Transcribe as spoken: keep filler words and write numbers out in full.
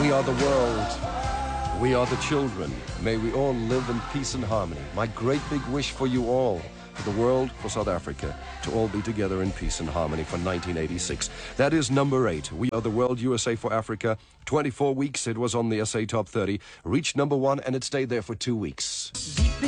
We are the world. We are the children. May we all live in peace and harmony. My great big wish for you all, for the world, for South Africa, to all be together in peace and harmony for nineteen eighty-six. That is number eight. We Are the World, U S A for Africa. twenty-four weeks it was on the S A Top thirty. Reached number one and it stayed there for two weeks.